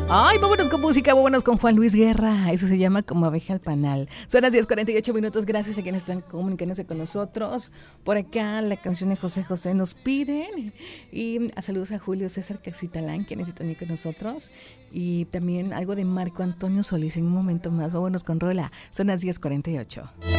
Ay, vámonos con música, vámonos con Juan Luis Guerra. Eso se llama Como abeja al panal. Son las 10:48. Gracias a quienes están comunicándose con nosotros. Por acá la canción de José José nos piden. Y saludos a Julio César Caxitalán, quienes están ahí con nosotros. Y también algo de Marco Antonio Solís en un momento más. Vámonos con rola. Son las 10:48.